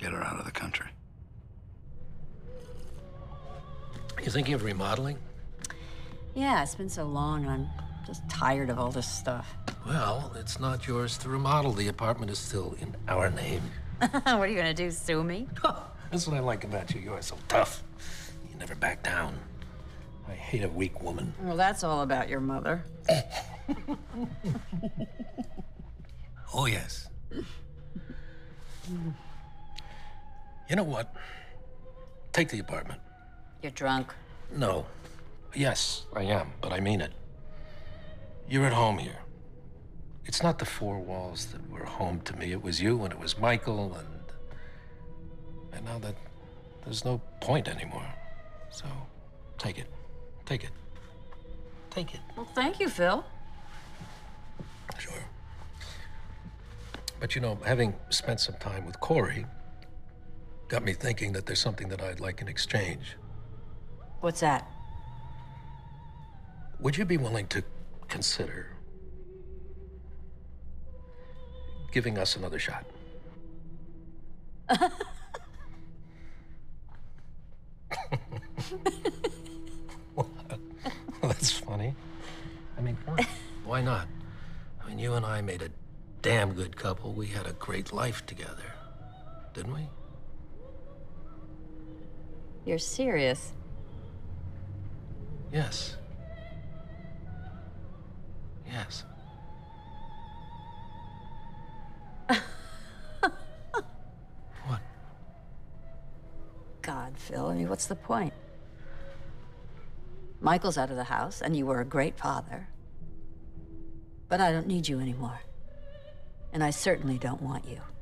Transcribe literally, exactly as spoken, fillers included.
get her out of the country. You thinking of remodeling? Yeah, it's been so long, and I'm just tired of all this stuff. Well, it's not yours to remodel. The apartment is still in our name. What are you gonna do, sue me? That's what I like about you. You are so tough. You never back down. I hate a weak woman. Well, that's all about your mother. Oh, yes. You know what? Take the apartment. You're drunk. No. Yes, I am, but I mean it. You're at home here. It's not the four walls that were home to me. It was you, and it was Michael, and... And now that there's no point anymore. So, take it. Take it. Take it. Well, thank you, Phil. Sure. But, you know, having spent some time with Corey got me thinking that there's something that I'd like in exchange. What's that? Would you be willing to consider giving us another shot? Well, that's funny. I mean, why? Why not? I mean, you and I made a damn good couple. We had a great life together, didn't we? You're serious? Yes. Yes. What? God, Phil, I mean, what's the point? Michael's out of the house, and you were a great father. But I don't need you anymore. And I certainly don't want you.